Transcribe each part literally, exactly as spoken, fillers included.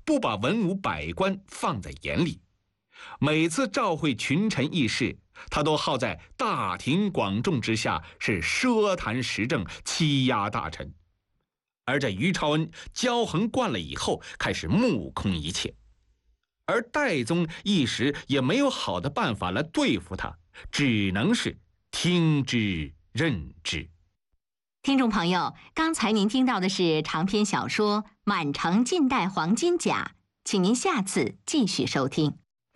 不把文武百官放在眼里。每次召会群臣议事，他都好在大庭广众之下是奢谈时政，欺压大臣。而这于朝恩骄横惯了以后，开始目空一切。而代宗一时也没有好的办法来对付他，只能是听之任之。 听众朋友，刚才您听到的是长篇小说《满城尽带黄金甲》，请您下次继续收听。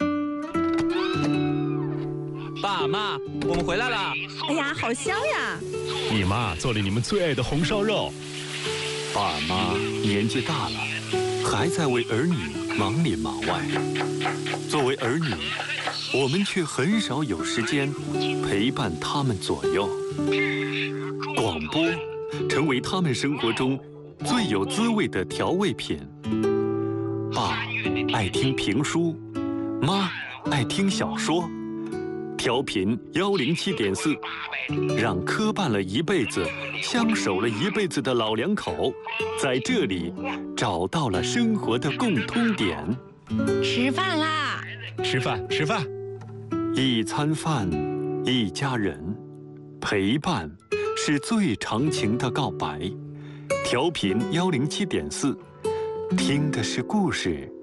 爸妈，我们回来了！ 哎呀，好香呀！ 你妈做了你们最爱的红烧肉。 爸妈年纪大了，还在为儿女忙里忙外。作为儿女，我们却很少有时间陪伴他们左右。广播成为他们生活中最有滋味的调味品。爸爱听评书，妈爱听小说。调频幺零七点四，让磕绊了一辈子、相守了一辈子的老两口，在这里找到了生活的共通点。 吃饭啦！ 吃饭，吃饭。 一餐饭，一家人，陪伴是最长情的告白。调频幺零七点四，听的是故事，